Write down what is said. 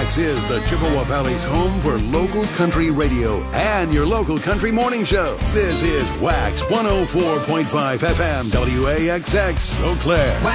Wax is the Chippewa Valley's home for local country radio and your local country morning show. This is Wax 104.5 FM WAXX Eau Claire.